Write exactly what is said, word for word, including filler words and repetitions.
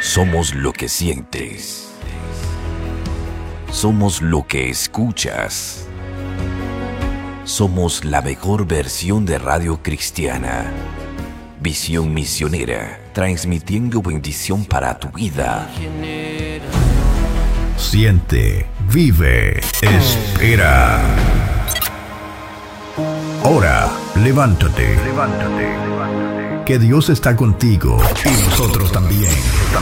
Somos lo que sientes. Somos lo que escuchas. Somos la mejor versión de Radio Cristiana. Visión misionera, transmitiendo bendición para tu vida. Siente, vive, espera. Ora, levántate. Levántate, levántate. Que Dios está contigo y nosotros también.